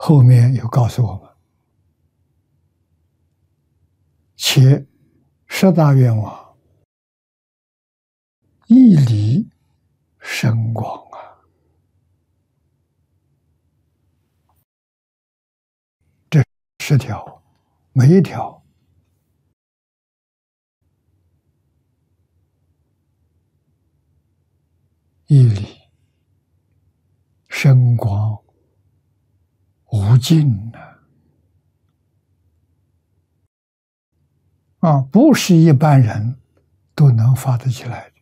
后面又告诉我们，且十大愿望一理深广啊，这10条，每一条义理深广无尽啊！不是一般人都能发得起来的。